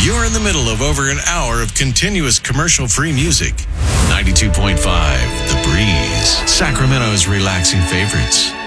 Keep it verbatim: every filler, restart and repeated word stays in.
You're in the middle of over an hour of continuous commercial-free music. ninety-two point five The Breeze, Sacramento's relaxing favorites.